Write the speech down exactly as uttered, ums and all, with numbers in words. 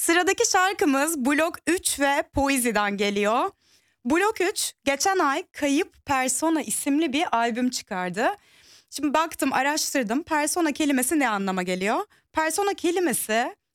Sıradaki şarkımız Blok üç ve Poezy'den geliyor. Blok üç geçen ay Kayıp Persona isimli bir albüm çıkardı. Şimdi baktım, araştırdım. Persona kelimesi ne anlama geliyor? Persona kelimesi